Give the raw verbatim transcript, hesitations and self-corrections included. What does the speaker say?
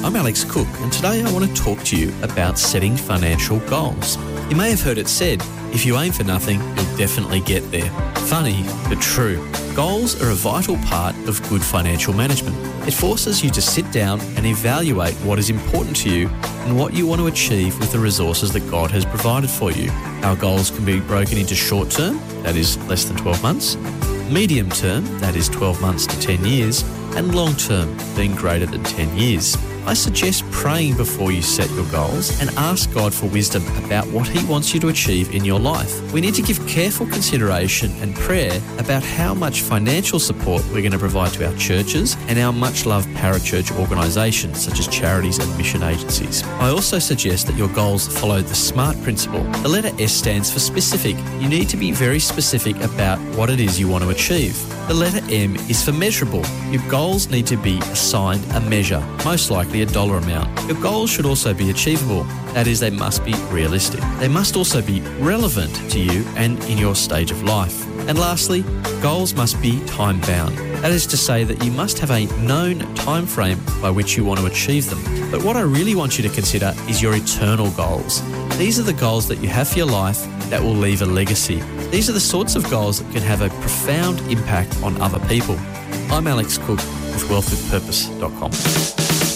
I'm Alex Cook, and today I want to talk to you about setting financial goals. You may have heard it said, if you aim for nothing, you'll definitely get there. Funny, but true. Goals are a vital part of good financial management. It forces you to sit down and evaluate what is important to you and what you want to achieve with the resources that God has provided for you. Our goals can be broken into short term, that is less than twelve months, medium term, that is twelve months to ten years, and long term, being greater than ten years. I suggest praying before you set your goals and ask God for wisdom about what He wants you to achieve in your life. We need to give careful consideration and prayer about how much financial support we're going to provide to our churches and our much-loved parachurch organisations such as charities and mission agencies. I also suggest that your goals follow the SMART principle. The letter S stands for specific. You need to be very specific about what it is you want to achieve. The letter M is for measurable. Your goals need to be assigned a measure, most likely a dollar amount. Your goals should also be achievable. That is, they must be realistic. They must also be relevant to you and in your stage of life. And lastly, goals must be time-bound. That is to say that you must have a known time frame by which you want to achieve them. But what I really want you to consider is your eternal goals. These are the goals that you have for your life that will leave a legacy. These are the sorts of goals that can have a profound impact on other people. I'm Alex Cook with wealth with purpose dot com.